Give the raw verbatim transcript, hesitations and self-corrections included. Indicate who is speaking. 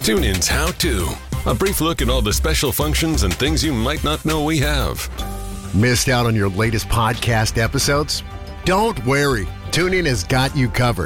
Speaker 1: TuneIn's How To. A brief look at all the special functions and things you might not know we have.
Speaker 2: Missed out on your latest podcast episodes? Don't worry. TuneIn has got you covered.